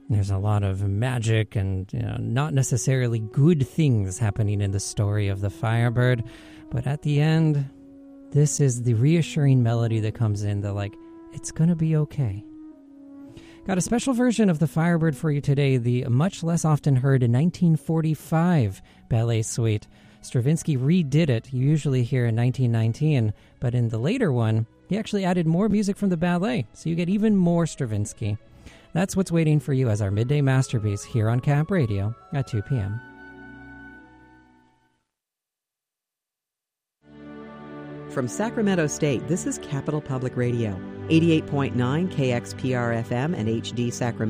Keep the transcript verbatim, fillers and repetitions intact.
There's a lot of magic and, you know, not necessarily good things happening in the story of the Firebird. But at the end, this is the reassuring melody that comes in that, like, it's going to be okay. Got a special version of the Firebird for you today, the much less often heard in nineteen forty-five ballet suite. Stravinsky redid it, you usually hear in nineteen nineteen, but in the later one, he actually added more music from the ballet, so you get even more Stravinsky. That's what's waiting for you as our midday masterpiece here on Camp Radio at two p.m. From Sacramento State, this is Capital Public Radio, eighty-eight point nine K X P R F M and H D Sacramento.